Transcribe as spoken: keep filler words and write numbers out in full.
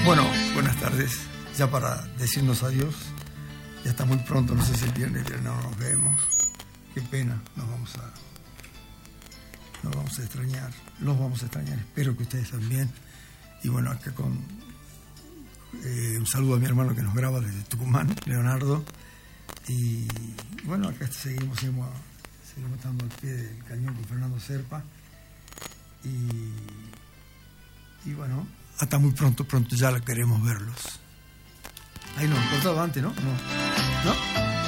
Bueno, buenas tardes. Ya para decirnos adiós, ya está muy pronto, no sé si el viernes, el viernes no nos vemos. Qué pena, nos vamos a nos vamos a extrañar, los vamos a extrañar, espero que ustedes también. Y bueno, acá con eh, un saludo a mi hermano que nos graba desde Tucumán, Leonardo. Y bueno, acá seguimos, seguimos, seguimos estando al pie del cañón con Fernando Serpa. Y, y bueno, hasta muy pronto, pronto ya queremos verlos. Ahí nos han cortado antes, ¿no? No. ¿No?